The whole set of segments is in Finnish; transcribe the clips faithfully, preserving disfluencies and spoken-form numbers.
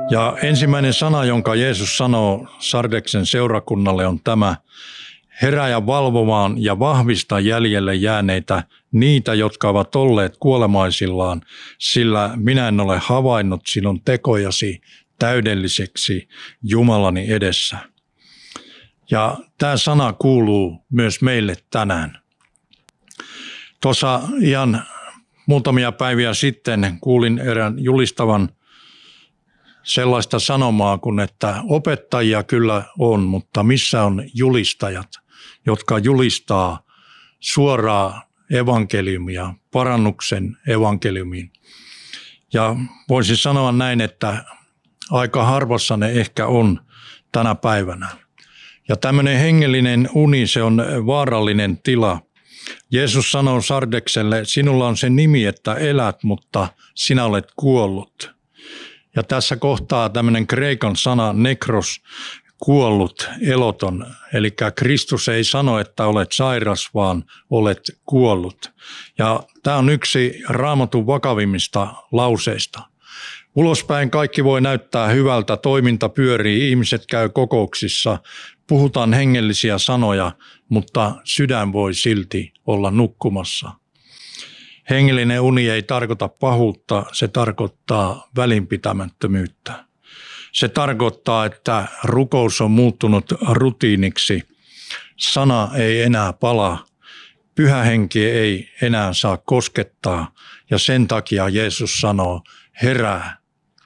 Ja ensimmäinen sana, jonka Jeesus sanoo Sardeksen seurakunnalle, on tämä: herää ja valvomaan ja vahvista jäljelle jääneitä, niitä, jotka ovat olleet kuolemaisillaan, sillä minä en ole havainnut sinun tekojasi täydelliseksi Jumalani edessä. Ja tämä sana kuuluu myös meille tänään. Tuossa ihan muutamia päiviä sitten kuulin erään julistavan sellaista sanomaa kuin, että opettajia kyllä on, mutta missä on julistajat, jotka julistaa suoraa evankeliumia, parannuksen evankeliumiin. Ja voisin sanoa näin, että aika harvassa ne ehkä on tänä päivänä. Ja tämmöinen hengellinen uni, se on vaarallinen tila. Jeesus sanoo Sardekselle: sinulla on se nimi, että elät, mutta sinä olet kuollut. Ja tässä kohtaa tämmöinen kreikan sana nekros, kuollut, eloton. Eli Kristus ei sano, että olet sairas, vaan olet kuollut. Ja tämä on yksi Raamatun vakavimmista lauseista. Ulospäin kaikki voi näyttää hyvältä, toiminta pyörii, ihmiset käy kokouksissa, puhutaan hengellisiä sanoja, mutta sydän voi silti olla nukkumassa. Hengellinen uni ei tarkoita pahuutta, se tarkoittaa välinpitämättömyyttä. Se tarkoittaa, että rukous on muuttunut rutiiniksi, sana ei enää pala, pyhä henki ei enää saa koskettaa ja sen takia Jeesus sanoo: herää.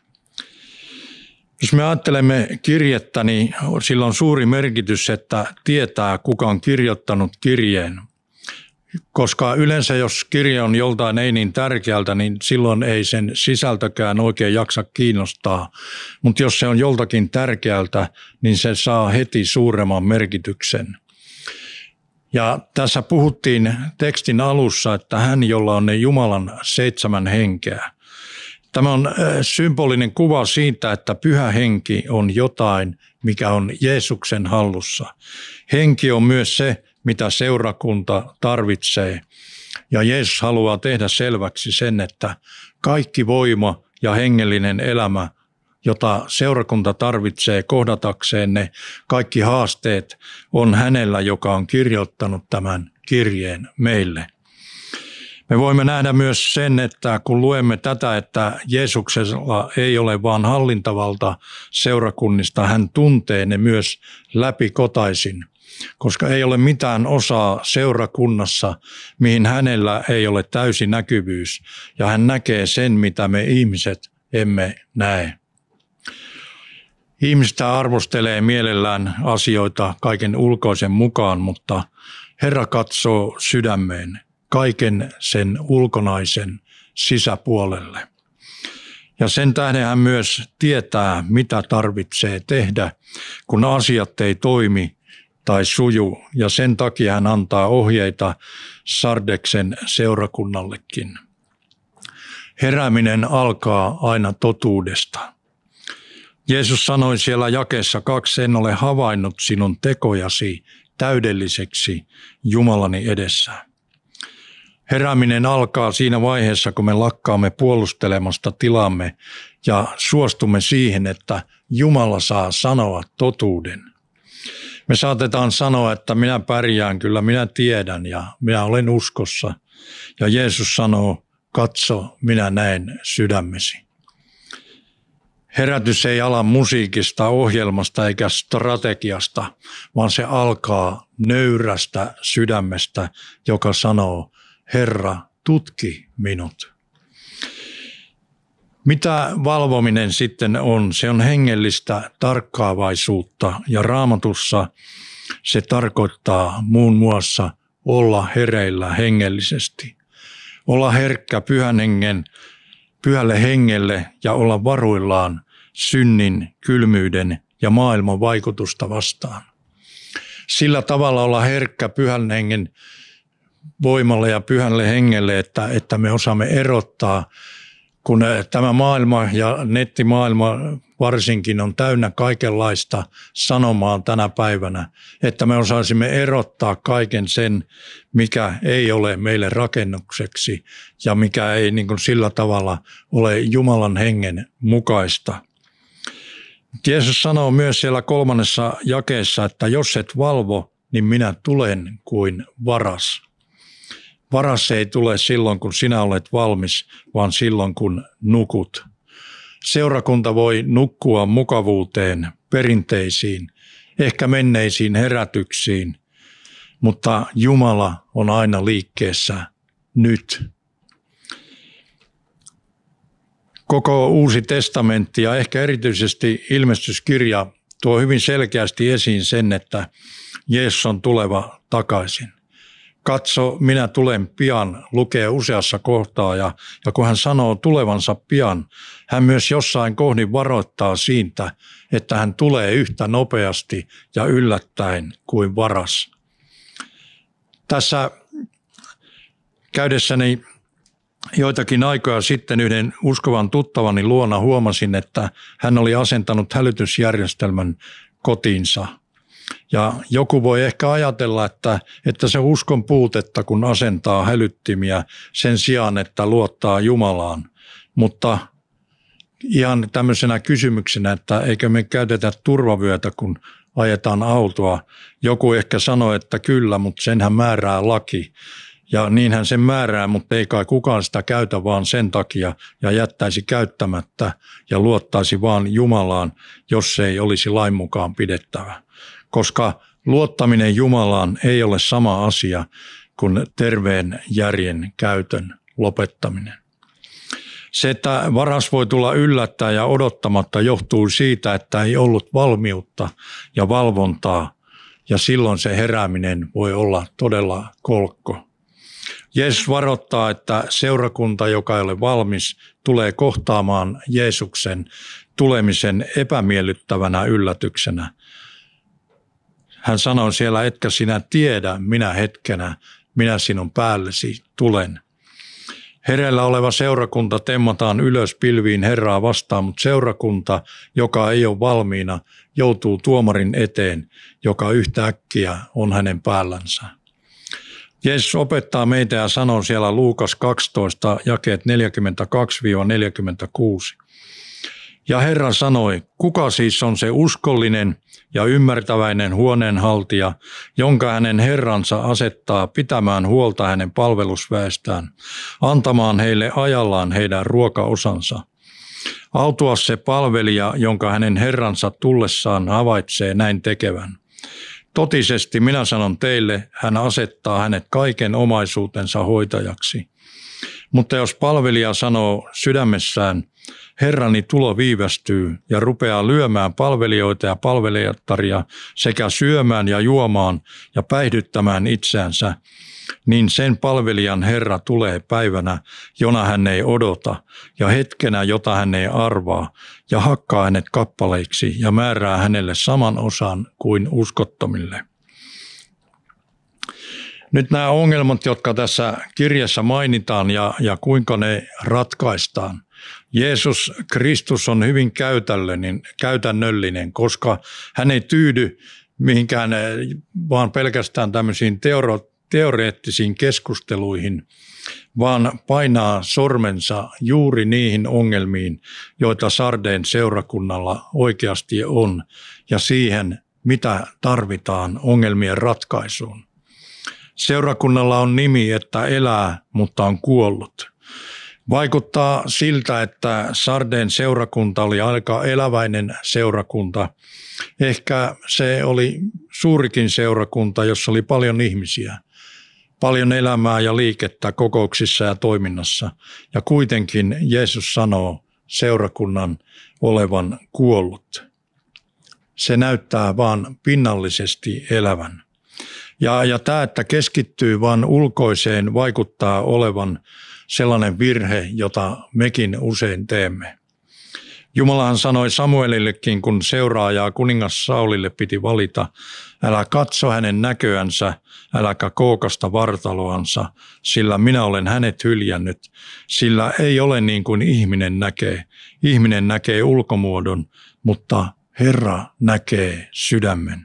Jos me ajattelemme kirjettä, niin sillä on suuri merkitys, että tietää, kuka on kirjoittanut kirjeen. Koska yleensä jos kirja on joltain ei niin tärkeältä, niin silloin ei sen sisältökään oikein jaksa kiinnostaa. Mutta jos se on joltakin tärkeältä, niin se saa heti suuremman merkityksen. Ja tässä puhuttiin tekstin alussa, että hän, jolla on ne Jumalan seitsemän henkeä. Tämä on symbolinen kuva siitä, että pyhä henki on jotain, mikä on Jeesuksen hallussa. Henki on myös se, mitä seurakunta tarvitsee. Ja Jeesus haluaa tehdä selväksi sen, että kaikki voima ja hengellinen elämä, jota seurakunta tarvitsee kohdatakseen ne kaikki haasteet, on hänellä, joka on kirjoittanut tämän kirjeen meille. Me voimme nähdä myös sen, että kun luemme tätä, että Jeesuksella ei ole vaan hallintavalta seurakunnista, hän tuntee ne myös läpikotaisin. Koska ei ole mitään osaa seurakunnassa, mihin hänellä ei ole täysi näkyvyys, ja hän näkee sen, mitä me ihmiset emme näe. Ihmistä arvostelee mielellään asioita kaiken ulkoisen mukaan, mutta Herra katsoo sydämeen, kaiken sen ulkonaisen sisäpuolelle. Ja sen tähden hän myös tietää, mitä tarvitsee tehdä, kun asiat ei toimi tai suju, ja sen takia hän antaa ohjeita Sardeksen seurakunnallekin. Herääminen alkaa aina totuudesta. Jeesus sanoi siellä jakeessa kaksi: en ole havainnut sinun tekojasi täydelliseksi Jumalani edessä. Herääminen alkaa siinä vaiheessa, kun me lakkaamme puolustelemasta tilamme ja suostumme siihen, että Jumala saa sanoa totuuden. Me saatetaan sanoa, että minä pärjään, kyllä minä tiedän ja minä olen uskossa. Ja Jeesus sanoo: katso, minä näen sydämesi. Herätys ei ala musiikista, ohjelmasta eikä strategiasta, vaan se alkaa nöyrästä sydämestä, joka sanoo: Herra, tutki minut. Mitä valvominen sitten on? Se on hengellistä tarkkaavaisuutta, ja Raamatussa se tarkoittaa muun muassa olla hereillä hengellisesti. Olla herkkä pyhän hengen, pyhälle hengelle ja olla varuillaan synnin, kylmyyden ja maailman vaikutusta vastaan. Sillä tavalla olla herkkä pyhän hengen voimalle ja pyhälle hengelle, että, että me osaamme erottaa, kun tämä maailma ja nettimaailma varsinkin on täynnä kaikenlaista sanomaa tänä päivänä, että me osaisimme erottaa kaiken sen, mikä ei ole meille rakennukseksi ja mikä ei niin kuin sillä tavalla ole Jumalan hengen mukaista. Jeesus sanoo myös siellä kolmannessa jakeessa, että jos et valvo, niin minä tulen kuin varas. Varas ei tule silloin, kun sinä olet valmis, vaan silloin, kun nukut. Seurakunta voi nukkua mukavuuteen, perinteisiin, ehkä menneisiin herätyksiin, mutta Jumala on aina liikkeessä nyt. Koko Uusi testamentti ja ehkä erityisesti ilmestyskirja tuo hyvin selkeästi esiin sen, että Jeesus on tuleva takaisin. Katso, minä tulen pian, lukee useassa kohtaa ja, ja kun hän sanoo tulevansa pian, hän myös jossain kohdin varoittaa siitä, että hän tulee yhtä nopeasti ja yllättäen kuin varas. Tässä käydessäni joitakin aikoja sitten yhden uskovan tuttavani luona huomasin, että hän oli asentanut hälytysjärjestelmän kotiinsa. Ja joku voi ehkä ajatella, että, että se uskon puutetta, kun asentaa hälyttimiä sen sijaan, että luottaa Jumalaan. Mutta ihan tämmöisenä kysymyksenä, että eikö me käytetä turvavyötä, kun ajetaan autoa. Joku ehkä sanoi, että kyllä, mutta senhän määrää laki. Ja niinhän sen määrää, mutta ei kai kukaan sitä käytä vaan sen takia ja jättäisi käyttämättä ja luottaisi vaan Jumalaan, jos se ei olisi lain mukaan pidettävä. Koska luottaminen Jumalaan ei ole sama asia kuin terveen järjen käytön lopettaminen. Se, että varas voi tulla yllättäen ja odottamatta, johtuu siitä, että ei ollut valmiutta ja valvontaa, ja silloin se herääminen voi olla todella kolkko. Jeesus varoittaa, että seurakunta, joka ei ole valmis, tulee kohtaamaan Jeesuksen tulemisen epämiellyttävänä yllätyksenä. Hän sanoi siellä, etkä sinä tiedä, minä hetkenä, minä sinun päällesi tulen. Hereillä oleva seurakunta temmataan ylös pilviin Herraa vastaan, mutta seurakunta, joka ei ole valmiina, joutuu tuomarin eteen, joka yhtäkkiä on hänen päällänsä. Jeesus opettaa meitä ja sanoo siellä Luukas kaksitoista, jakeet neljäkymmentäkaksi neljäkymmentäkuusi. Ja Herra sanoi, kuka siis on se uskollinen ja ymmärtäväinen huoneenhaltija, jonka hänen herransa asettaa pitämään huolta hänen palvelusväestään, antamaan heille ajallaan heidän ruokaosansa. Autua se palvelija, jonka hänen herransa tullessaan havaitsee näin tekevän. Totisesti minä sanon teille, hän asettaa hänet kaiken omaisuutensa hoitajaksi. Mutta jos palvelija sanoo sydämessään, Herrani tulo viivästyy ja rupeaa lyömään palvelijoita ja palvelijattaria sekä syömään ja juomaan ja päihdyttämään itseänsä, niin sen palvelijan Herra tulee päivänä, jona hän ei odota, ja hetkenä, jota hän ei arvaa, ja hakkaa hänet kappaleiksi ja määrää hänelle saman osan kuin uskottomille. Nyt nämä ongelmat, jotka tässä kirjassa mainitaan ja, ja kuinka ne ratkaistaan. Jeesus Kristus on hyvin käytännöllinen, käytännöllinen, koska hän ei tyydy mihinkään vaan pelkästään tämmöisiin teoro, teoreettisiin keskusteluihin, vaan painaa sormensa juuri niihin ongelmiin, joita Sardeen seurakunnalla oikeasti on, ja siihen, mitä tarvitaan ongelmien ratkaisuun. Seurakunnalla on nimi, että elää, mutta on kuollut. Vaikuttaa siltä, että Sardeen seurakunta oli aika eläväinen seurakunta. Ehkä se oli suurikin seurakunta, jossa oli paljon ihmisiä, paljon elämää ja liikettä kokouksissa ja toiminnassa. Ja kuitenkin Jeesus sanoo seurakunnan olevan kuollut. Se näyttää vaan pinnallisesti elävän. Ja, ja tämä, että keskittyy vain ulkoiseen, vaikuttaa olevan sellainen virhe, jota mekin usein teemme. Jumalahan sanoi Samuelillekin, kun seuraajaa kuningas Saulille piti valita, älä katso hänen näköänsä, äläkä kookasta vartaloansa, sillä minä olen hänet hyljännyt, sillä ei ole niin kuin ihminen näkee. Ihminen näkee ulkomuodon, mutta Herra näkee sydämen.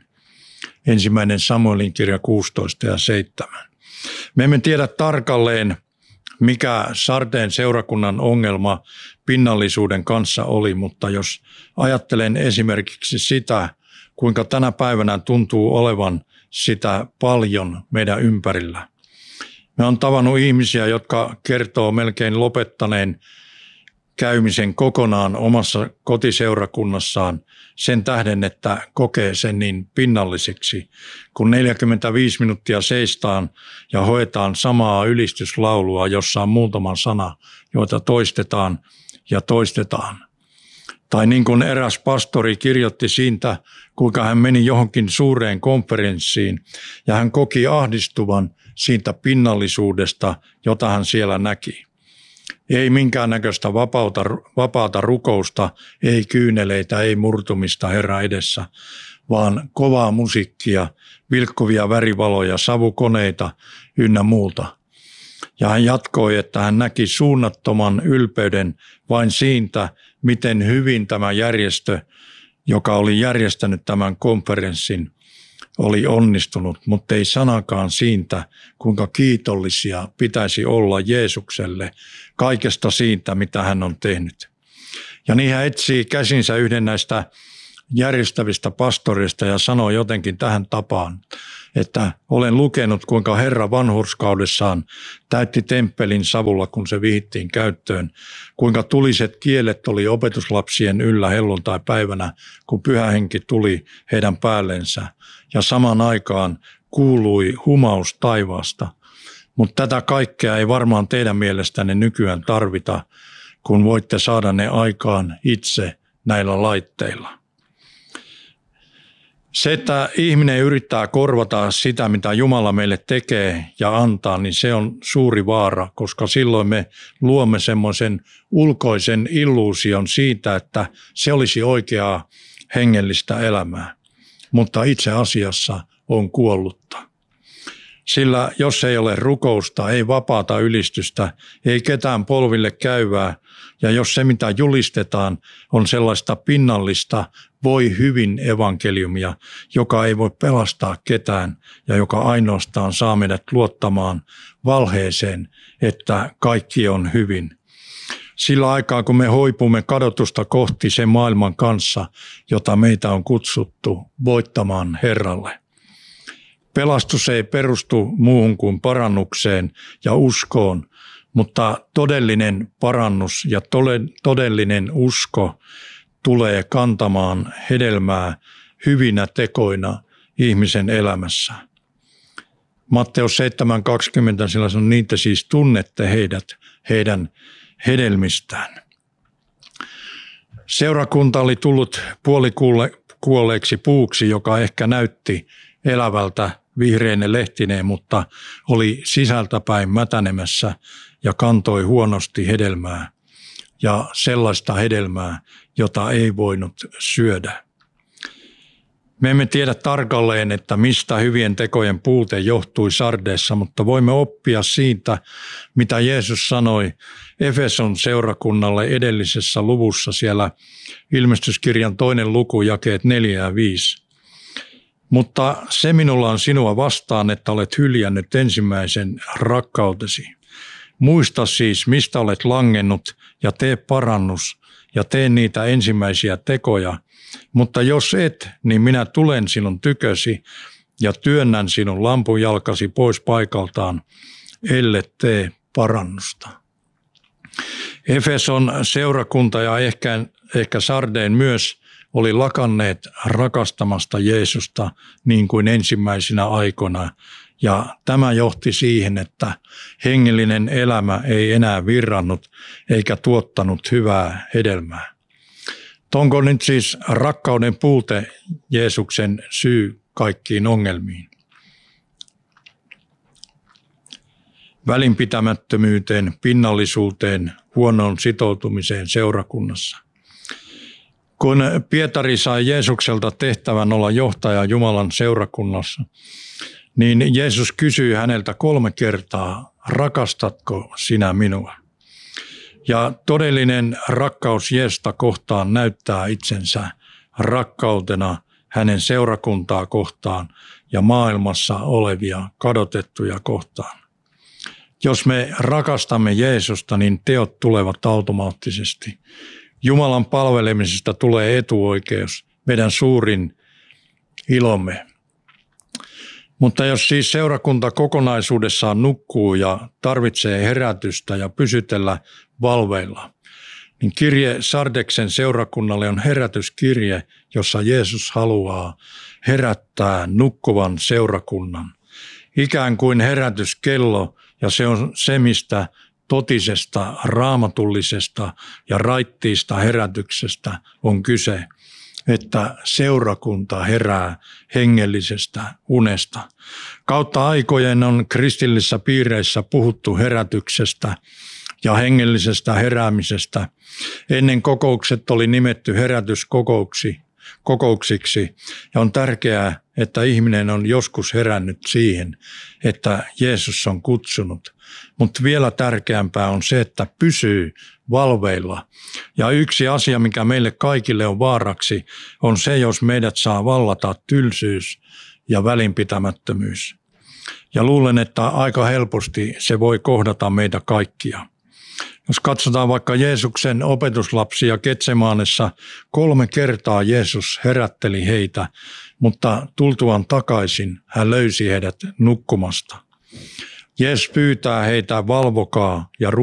Ensimmäinen Samuelin kirja kuusitoista ja seitsemän. Me emme tiedä tarkalleen, mikä Sardeen seurakunnan ongelma pinnallisuuden kanssa oli, mutta jos ajattelen esimerkiksi sitä, kuinka tänä päivänä tuntuu olevan sitä paljon meidän ympärillä. Me on tavannut ihmisiä, jotka kertoo melkein lopettaneen käymisen kokonaan omassa kotiseurakunnassaan sen tähden, että kokee sen niin pinnalliseksi, kun neljäkymmentäviisi minuuttia seistaan ja hoetaan samaa ylistyslaulua, jossa on muutama sana, joita toistetaan ja toistetaan. Tai niin kuin eräs pastori kirjoitti siitä, kuinka hän meni johonkin suureen konferenssiin ja hän koki ahdistuvan siitä pinnallisuudesta, jota hän siellä näki. Ei minkäännäköistä vapaata, vapaata rukousta, ei kyyneleitä, ei murtumista Herra edessä, vaan kovaa musiikkia, vilkkuvia värivaloja, savukoneita ynnä muuta. Ja hän jatkoi, että hän näki suunnattoman ylpeyden vain siitä, miten hyvin tämä järjestö, joka oli järjestänyt tämän konferenssin, oli onnistunut, mutta ei sanakaan siitä, kuinka kiitollisia pitäisi olla Jeesukselle kaikesta siitä, mitä hän on tehnyt. Ja niin hän etsii käsinsä yhden näistä järjestävistä pastoreista ja sanoo jotenkin tähän tapaan, että olen lukenut, kuinka Herra vanhurskaudessaan täytti temppelin savulla, kun se vihittiin käyttöön, kuinka tuliset kielet oli opetuslapsien yllä helluntai-päivänä, kun Pyhä Henki tuli heidän päällensä, ja samaan aikaan kuului humaus taivaasta. Mutta tätä kaikkea ei varmaan teidän mielestänne nykyään tarvita, kun voitte saada ne aikaan itse näillä laitteilla. Se, että ihminen yrittää korvata sitä, mitä Jumala meille tekee ja antaa, niin se on suuri vaara, koska silloin me luomme semmoisen ulkoisen illuusion siitä, että se olisi oikeaa hengellistä elämää, mutta itse asiassa on kuollutta. Sillä jos ei ole rukousta, ei vapaata ylistystä, ei ketään polville käyvää, ja jos se mitä julistetaan on sellaista pinnallista, voi hyvin evankeliumia, joka ei voi pelastaa ketään ja joka ainoastaan saa meidät luottamaan valheeseen, että kaikki on hyvin. Sillä aikaa, kun me hoipumme kadotusta kohti sen maailman kanssa, jota meitä on kutsuttu voittamaan Herralle. Pelastus ei perustu muuhun kuin parannukseen ja uskoon, mutta todellinen parannus ja todellinen usko tulee kantamaan hedelmää hyvinä tekoina ihmisen elämässä. Matteus seitsemän kaksikymmentä sillä sanoo, niitä siis tunnette heidät, heidän hedelmistään. Seurakunta oli tullut puolikuolleeksi puuksi, joka ehkä näytti elävältä vihreänne lehtineen, mutta oli sisältäpäin mätänemässä ja kantoi huonosti hedelmää ja sellaista hedelmää, jota ei voinut syödä. Me emme tiedä tarkalleen, että mistä hyvien tekojen puute johtui Sardeessa, mutta voimme oppia siitä, mitä Jeesus sanoi Efeson seurakunnalle edellisessä luvussa siellä ilmestyskirjan toinen luku, jakeet neljä ja viisi. Mutta se minulla on sinua vastaan, että olet hyljännyt ensimmäisen rakkautesi. Muista siis, mistä olet langennut ja tee parannus ja tee niitä ensimmäisiä tekoja. Mutta jos et, niin minä tulen sinun tykösi ja työnnän sinun lampujalkasi pois paikaltaan, ellet tee parannusta. Efeson seurakunta ja ehkä, ehkä Sardeen myös oli lakanneet rakastamasta Jeesusta niin kuin ensimmäisinä aikoina. Ja tämä johti siihen, että hengellinen elämä ei enää virrannut eikä tuottanut hyvää hedelmää. Onko nyt siis rakkauden puute Jeesuksen syy kaikkiin ongelmiin? Välinpitämättömyyteen, pinnallisuuteen, huonoon sitoutumiseen seurakunnassa. Kun Pietari sai Jeesukselta tehtävän olla johtaja Jumalan seurakunnassa, niin Jeesus kysyi häneltä kolme kertaa, rakastatko sinä minua? Ja todellinen rakkaus Jeesusta kohtaan näyttää itsensä rakkautena hänen seurakuntaa kohtaan ja maailmassa olevia kadotettuja kohtaan. Jos me rakastamme Jeesusta, niin teot tulevat automaattisesti. Jumalan palvelemisesta tulee etuoikeus, meidän suurin ilomme. Mutta jos siis seurakunta kokonaisuudessaan nukkuu ja tarvitsee herätystä ja pysytellä valveilla, niin kirje Sardeksen seurakunnalle on herätyskirje, jossa Jeesus haluaa herättää nukkuvan seurakunnan. Ikään kuin herätyskello, ja se on se, mistä totisesta, raamatullisesta ja raittiista herätyksestä on kyse, että seurakunta herää hengellisestä unesta. Kautta aikojen on kristillisissä piireissä puhuttu herätyksestä ja hengellisestä heräämisestä. Ennen kokoukset oli nimetty herätyskokouksi, kokouksiksi ja on tärkeää, että ihminen on joskus herännyt siihen, että Jeesus on kutsunut. Mutta vielä tärkeämpää on se, että pysyy valveilla. Ja yksi asia, mikä meille kaikille on vaaraksi, on se, jos meidät saa vallata tylsyys ja välinpitämättömyys. Ja luulen, että aika helposti se voi kohdata meitä kaikkia. Jos katsotaan vaikka Jeesuksen opetuslapsia Getsemaanessa, kolme kertaa Jeesus herätteli heitä, mutta tultuaan takaisin hän löysi heidät nukkumasta. Jeesus pyytää heitä, valvokaa ja